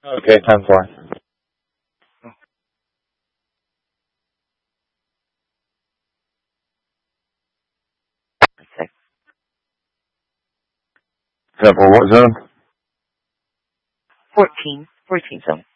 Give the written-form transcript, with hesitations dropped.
Okay, 10-4. Okay. 10-4, what zone? 14 zone.